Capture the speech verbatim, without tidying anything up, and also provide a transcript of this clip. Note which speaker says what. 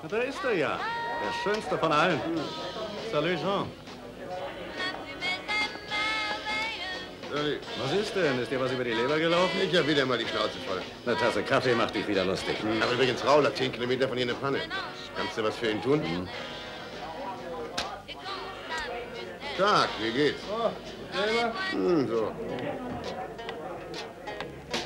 Speaker 1: Da ist er ja. Der schönste von allen. Salut, Jean.
Speaker 2: Salut.
Speaker 1: Was ist denn? Ist dir was über die Leber gelaufen?
Speaker 2: Ich hab wieder mal die Schnauze voll.
Speaker 1: Eine Tasse Kaffee macht dich wieder lustig.
Speaker 2: Hm. Aber übrigens, Raul hat zehn Kilometer von hier eine Panne. Kannst du was für ihn tun? Hm. Tag, wie geht's?
Speaker 3: Oh, selber?
Speaker 2: Hm, so.